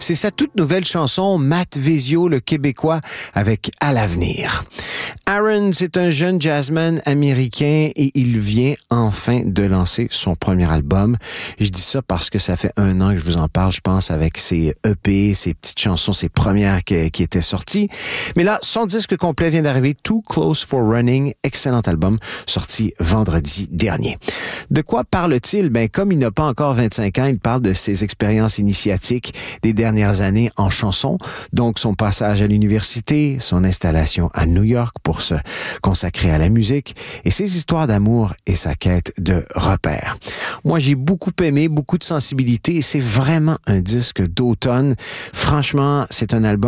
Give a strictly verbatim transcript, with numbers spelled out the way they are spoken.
C'est sa toute nouvelle chanson, Matt Vezio, le Québécois, avec À l'avenir. Aaron, c'est un jeune jazzman américain et il vient enfin de lancer son premier album. Je dis ça parce que ça fait un an que je vous en parle, je pense, avec ses E P, ses petites chansons, ses premières qui, qui étaient sorties. Mais là, son disque complet vient d'arriver, Too Close for Running, excellent album, sorti vendredi dernier. De quoi parle-t-il? Ben, comme il n'a pas encore vingt-cinq ans, il parle de ses expériences initiatiques des dernières années en chanson, donc son passage à l'université, son installation à New York pour se consacrer à la musique et ses histoires d'amour et sa quête de repères. Moi, j'ai beaucoup aimé, beaucoup de sensibilité et c'est vraiment un disque d'automne. Franchement, c'est un album